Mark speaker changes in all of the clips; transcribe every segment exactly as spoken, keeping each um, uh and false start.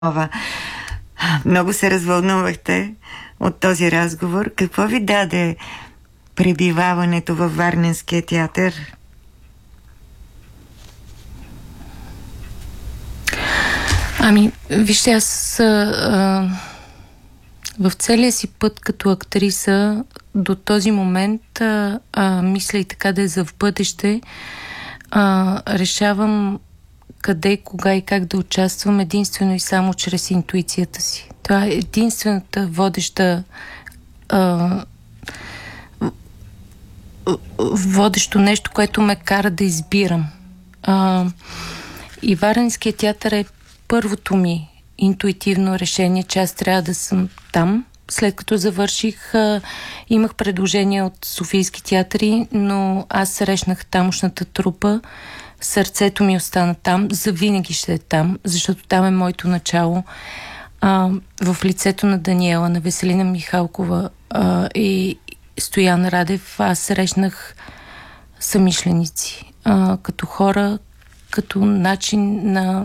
Speaker 1: Това. Много се развълнувахте от този разговор. Какво ви даде пребиваването във Варненския театър?
Speaker 2: Ами, вижте, аз а, в целия си път като актриса до този момент, а, а, мисля и така да е за в бъдеще, а, решавам къде, кога и как да участвам единствено и само чрез интуицията си. Това е единствената водеща а, водещо нещо, което ме кара да избирам. А, и Варненският театър е първото ми интуитивно решение, че аз трябва да съм там. След като завърших, а, имах предложения от Софийски театри, но аз срещнах тамошната трупа. Сърцето ми остана там, завинаги ще е там, защото там е моето начало. А, в лицето на Даниела, на Веселина Михалкова а, и Стоян Радев, аз срещнах съмишленици. А, като хора, като начин на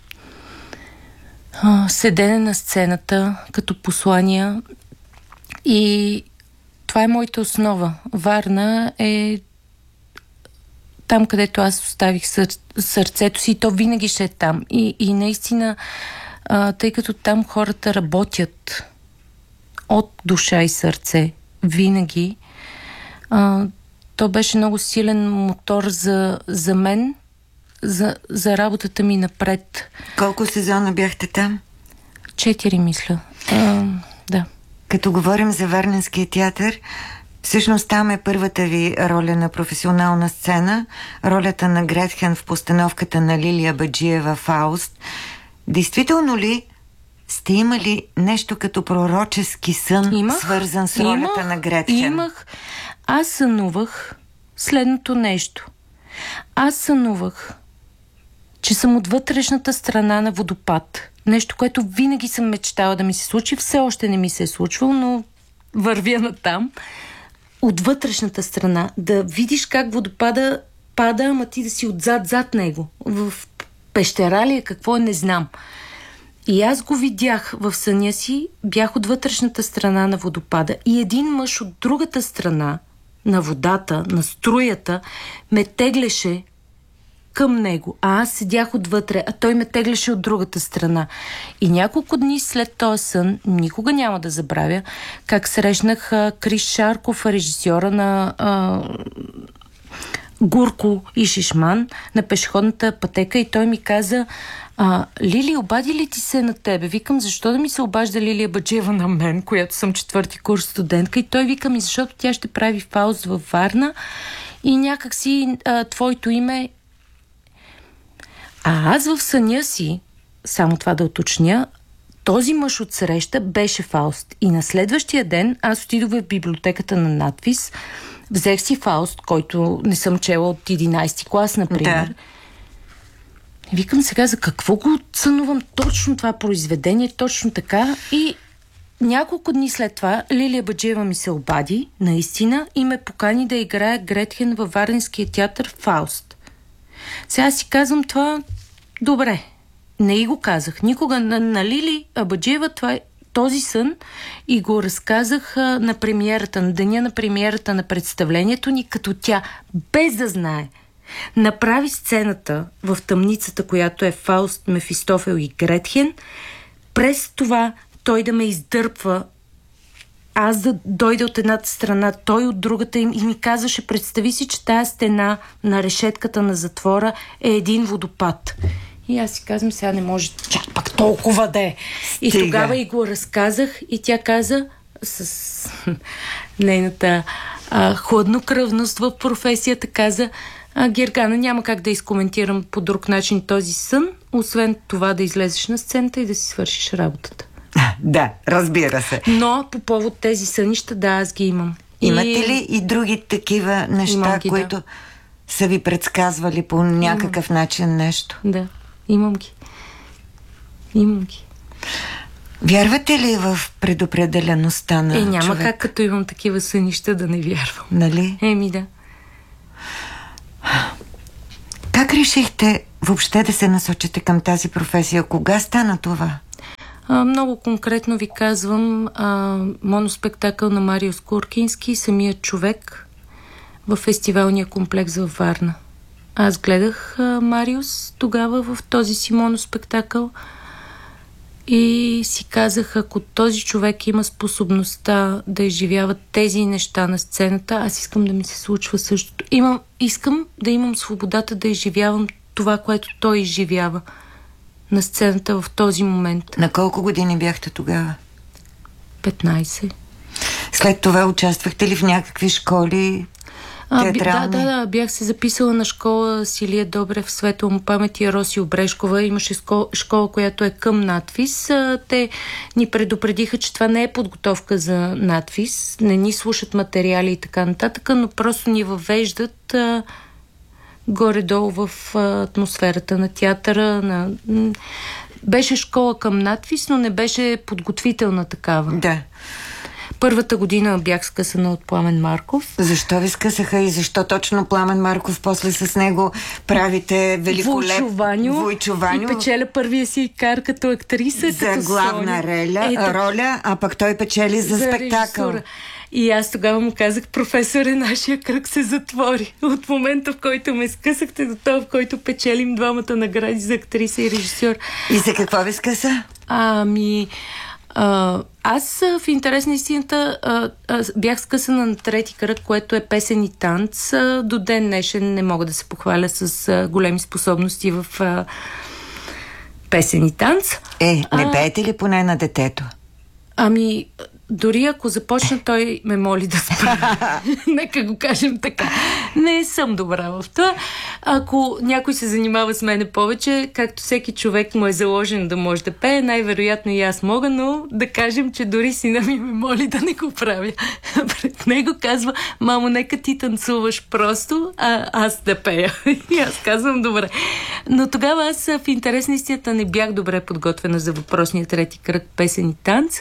Speaker 2: а, седене на сцената, като послания. И това е моята основа. Варна е там, където аз оставих сър... сърцето си, и то винаги ще е там. И, и наистина, а, тъй като там хората работят от душа и сърце, винаги, а, то беше много силен мотор за, за мен, за, за работата ми напред.
Speaker 1: Колко сезона бяхте там?
Speaker 2: Четири, мисля. А, да.
Speaker 1: Като говорим за Варненския театър, всъщност там е първата ви роля на професионална сцена, ролята на Гретхен в постановката на Лилия Баджиева Фауст. Действително ли сте имали нещо като пророчески сън, имах, свързан с ролята
Speaker 2: имах,
Speaker 1: на Гретхен?
Speaker 2: Имах. Аз сънувах следното нещо. Аз сънувах, че съм от вътрешната страна на водопад. Нещо, което винаги съм мечтала да ми се случи. Все още не ми се е случвало, но вървя натам. От вътрешната страна. Да видиш как водопада пада, ама ти да си отзад-зад него. В пещера ли е, какво е, не знам. И аз го видях в съня си, бях от вътрешната страна на водопада. И един мъж от другата страна на водата, на струята, ме теглеше към него. А аз седях отвътре, а той ме теглеше от другата страна. И няколко дни след този сън, никога няма да забравя, как срещнах а, Крис Шарков, режисьора на а, Гурко и Шишман, на пешеходната пътека, и той ми каза: а, Лили, обади ли ти се на тебе? Викам, защо да ми се обажда Лилия Баджиева на мен, която съм четвърти курс студентка? И той вика ми, защото тя ще прави Фауст във Варна и някак си а, твоето име. А аз в съня си, само това да уточня, този мъж от среща беше Фауст. И на следващия ден аз отидох в библиотеката на надвис, взех си Фауст, който не съм чела от единайсети клас, например. Да. Викам сега, за какво го сънувам точно това произведение, точно така. И няколко дни след това Лилия Баджиева ми се обади, наистина, и ме покани да играя Гретхен във Варненския театър Фауст. Сега си казвам това, добре, не и го казах. Никога на, на Лили Баджиева това е този сън и го разказах а, на премиерата, на деня на премиерата на представлението ни, като тя, без да знае, направи сцената в тъмницата, която е Фауст, Мефистофел и Гретхен, през това той да ме издърпва, аз да дойда от едната страна, той от другата, и ми казваше: представи си, че тая стена на решетката на затвора е един водопад. И аз си казвам, сега не може чак пак толкова да е. И тогава и го разказах, и тя каза с нейната а, хладнокръвност в професията, каза: а, Гергана, няма как да изкоментирам по друг начин този сън, освен това да излезеш на сцената и да си свършиш работата.
Speaker 1: Да, разбира се.
Speaker 2: Но по повод тези сънища, да, аз ги имам.
Speaker 1: Имате и... ли и други такива неща, ги, които да. са ви предсказвали по някакъв имам. начин нещо?
Speaker 2: Да, имам ги. Имам ги.
Speaker 1: Вярвате ли в предопределеността на човек? Е,
Speaker 2: няма
Speaker 1: човек?
Speaker 2: как, като имам такива сънища, да не вярвам.
Speaker 1: Нали?
Speaker 2: Еми, да.
Speaker 1: Как решихте въобще да се насочите към тази професия? Кога стана това?
Speaker 2: А, много конкретно ви казвам а, моноспектакъл на Мариус Куркински "Самият човек" в фестивалния комплекс във Варна. Аз гледах а, Мариус тогава в този си моноспектакъл и си казах, ако този човек има способността да изживява тези неща на сцената, аз искам да ми се случва същото. Имам, искам да имам свободата да изживявам това, което той изживява на сцената в този момент.
Speaker 1: На колко години бяхте тогава?
Speaker 2: петнайсет.
Speaker 1: След това участвахте ли в някакви школи?
Speaker 2: А, да, да, да, бях се записала на школа Силия Добрев, светла му памет, и Роси Обрешкова. Имаше школа, школа, която е към надвис. Те ни предупредиха, че това не е подготовка за надвис, не ни слушат материали и така нататък, но просто ни въвеждат а, горе-долу в а, атмосферата на театъра. На... Беше школа към надвис, но не беше подготвителна такава.
Speaker 1: Да.
Speaker 2: Първата година бях скъсана от Пламен Марков.
Speaker 1: Защо ви скъсаха и защо точно Пламен Марков? После с него правите великолеп...
Speaker 2: Войчо
Speaker 1: Войчо
Speaker 2: и печеля първия си кар като актриса,
Speaker 1: за
Speaker 2: като
Speaker 1: главна реля, Ето, роля, а пък той печели за, за спектакъл. Режисура.
Speaker 2: И аз тогава му казах: професоре, нашия кръг се затвори. От момента, в който ме скъсахте, до това, в който печелим двамата награди за актриса и режисьор.
Speaker 1: И за какво ви скъса?
Speaker 2: Ами... А, аз в интерес на истината а, а, бях скъсана на трети кръг, което е песен и танц. А, до ден днешен не мога да се похваля с а, големи способности в а, песен и танц.
Speaker 1: Е, не пеете ли поне на детето?
Speaker 2: Ами, дори ако започна, той ме моли да спра. Нека го кажем така. Не съм добра в това. Ако някой се занимава с мене повече, както всеки човек му е заложен да може да пее, най-вероятно и аз мога, но да кажем, че дори сина ми ме моли да не го правя. Пред него казва: мамо, нека ти танцуваш просто, а аз да пея. И аз казвам: добре. Но тогава аз в интерес на истината не бях добре подготвена за въпросния трети кръг песен и танц.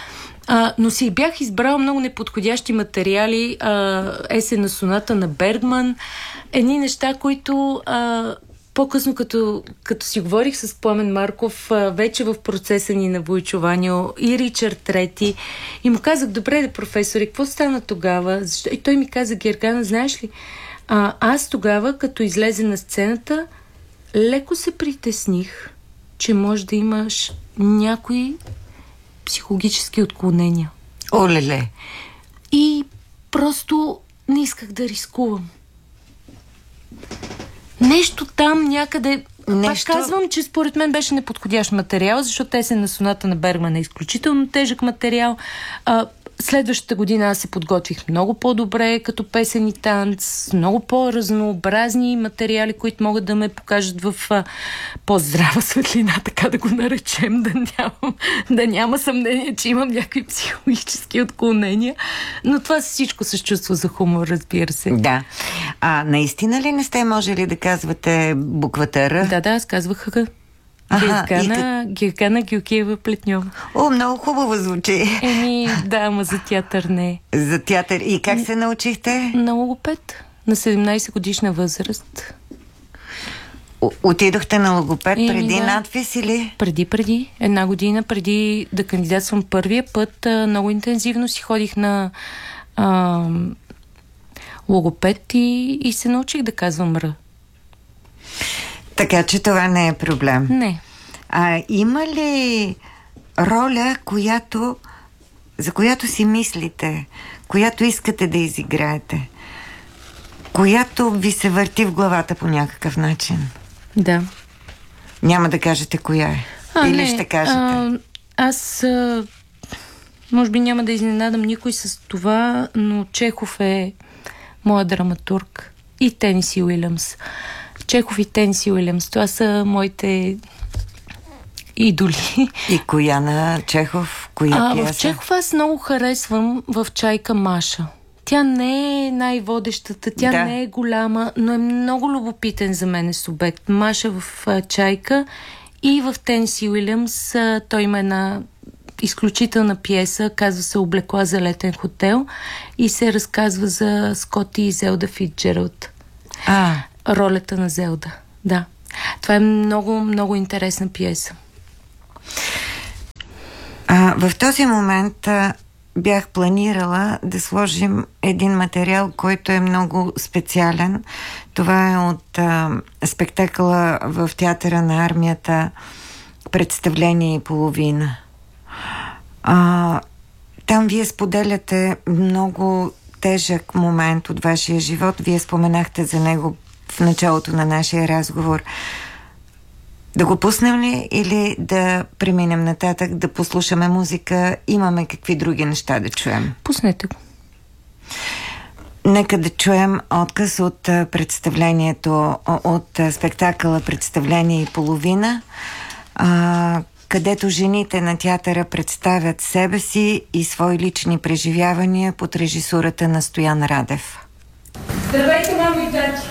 Speaker 2: А, но си бях избрала много неподходящи материали, а, есенна соната на Бергман, едни неща, които а, по-късно, като, като си говорих с Пламен Марков, а, вече в процеса ни на Войчо Ваньо и Ричард Трети, и му казах: добре, де, професоре, какво стана тогава? Защо? И той ми каза: Гергана, знаеш ли, а, аз тогава, като излезе на сцената, леко се притесних, че може да имаш някои психологически отклонения.
Speaker 1: Олеле!
Speaker 2: И просто не исках да рискувам. Нещо там някъде... Нещо... Пак казвам, че според мен беше неподходящ материал, защото есен на соната на Бергман е изключително тежък материал. А, следващата година аз се подготвих много по-добре, като песен и танц, много по-разнообразни материали, които могат да ме покажат в а, по-здрава светлина, така да го наречем, да нямам, да няма съмнение, че имам някакви психологически отклонения. Но това всичко с чувство за хумор, разбира се.
Speaker 1: Да. А наистина ли не сте можели да казвате буквата Р?
Speaker 2: Да, да, аз казвах Х. Гергана, и... Гергана Георгиева Плетньова.
Speaker 1: О, много хубаво звучи.
Speaker 2: Еми, да, ама за театър не.
Speaker 1: За театър. И как се научихте?
Speaker 2: На логопед. На седемнайсет годишна възраст.
Speaker 1: Отидохте на логопед
Speaker 2: Еми,
Speaker 1: преди
Speaker 2: да.
Speaker 1: надпис или?
Speaker 2: Преди, преди. Една година преди да кандидатствам първия път. Много интензивно си ходих на а, логопед и, и се научих да казвам Р.
Speaker 1: Така че това не е проблем.
Speaker 2: Не.
Speaker 1: А има ли роля, която, за която си мислите, която искате да изиграете, която ви се върти в главата по някакъв начин?
Speaker 2: Да.
Speaker 1: Няма да кажете коя е?
Speaker 2: А,
Speaker 1: Или
Speaker 2: не,
Speaker 1: ще кажете?
Speaker 2: А, аз а, може би няма да изненадам никой с това, но Чехов е моя драматург и Тенси Уилямс. Чехов и Тенси Уилямс. Това са моите идоли.
Speaker 1: И коя на Чехов? Коя
Speaker 2: а,
Speaker 1: пиеса?
Speaker 2: В Чехов аз много харесвам в Чайка Маша. Тя не е най-водещата, тя да. не е голяма, но е много любопитен за мен субект. Маша в а, Чайка и в Тенси Уилямс а, той има една изключителна пиеса, казва се "Облекла за летен хотел" и се разказва за Скоти и Зелда Фицджералд.
Speaker 1: А,
Speaker 2: ролята на Зелда. Да. Това е много, много интересна пиеса.
Speaker 1: А, в този момент а, бях планирала да сложим един материал, който е много специален. Това е от а, спектакъла в Театъра на армията "Представление и половина". А, там вие споделяте много тежък момент от вашия живот. Вие споменахте за него в началото на нашия разговор. Да го пуснем ли или да преминем нататък, да послушаме музика? Имаме какви други неща да чуем?
Speaker 2: Пуснете го.
Speaker 1: Нека да чуем отказ от представлението, от спектакъла "Представление и половина", а, където жените на театъра представят себе си и свои лични преживявания под режисурата на Стоян Радев.
Speaker 3: Здравейте, мамо и тати!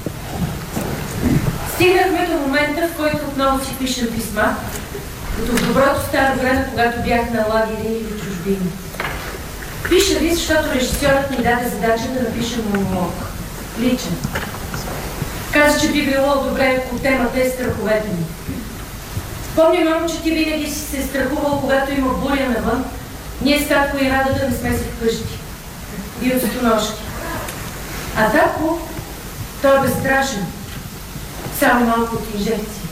Speaker 3: Стигнахме до момента, в който отново си пишем писма, като в доброто старо време, когато бях на лагери или в чужбина. Пиша ви, защото режисьорът ни даде задача да напишем монолог. Личен. Каза, че би било добре, ако темата е страховете ми. Помня, мамо, че ти винаги си се страхувал, когато има буря навън. Ние с татко и Рада да не сме си вкъщи. И от стонощи. А татко, той е безстрашен. Само малко от инжекции.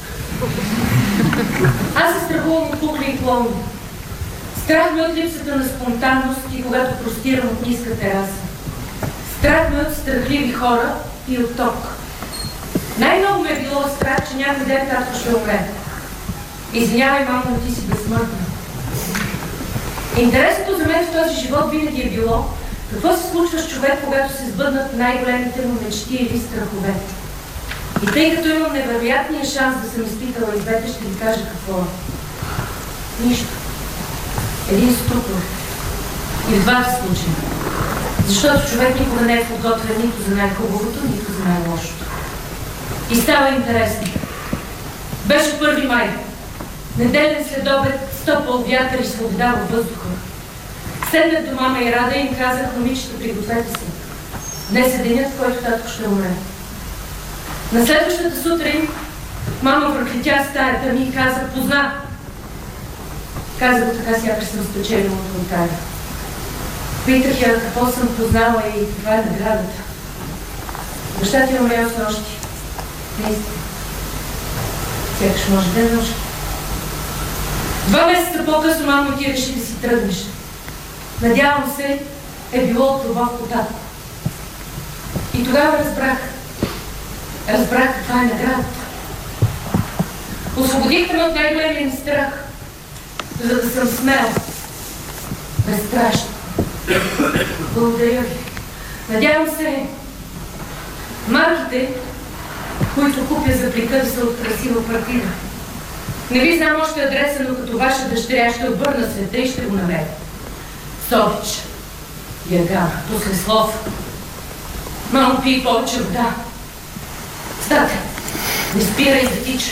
Speaker 3: Аз се страхувам от кукли и клоуни. Страх ме от липсата на спонтанност и когато простирам от ниска тераса. Страх ме от страхливи хора и от ток. Най-много ме е било страх, че някой ден татко ще умре. Извинявай, мамо, но ти си безсмъртна. Интересното за мен в този живот винаги е било какво се случва с човек, когато се сбъднат най-големите му мечти или страхове. И тъй като имам невероятния шанс да съм изпитала и двете, ще ви кажа какво е. Нищо. Един ступор. И в двата случая. Защото човек никога не е подготвен нито за най-хубавото, нито за най-лошото. И става интересно. Беше първи май. Неделен следобед, стопъл вятър и свобода във въздуха. Седнах до мама и Рада и им казах: момичета, пригответе се. Днес е денят, в който татко ще умре. На следващата сутрин мама проклетя стаята ми и каза: позна. Казах така, сякаш съм спечелила от лотария. Питах я какво съм познала и каква е наградата. Баща ти умря с нощи. Наистина. Сякаш може да е нощи. Два месеца по-късно мамо ти реши да си тръгнеш. Надявам се, е било от любов по татко. И тогава разбрах. Разбрах каква е наградата. Освободихте ме от най-големия ми страх, за да съм смела. Безстрашна. Благодаря ви. Надявам се, марките, които купя за прикъв, са от красива партида. Не ви знам още адреса, но като ваша дъщеря ще обърна света и ще го намеря. Сович. Яга. После слов. Мамо, пий повече вода. Стате. Не спирай да тича.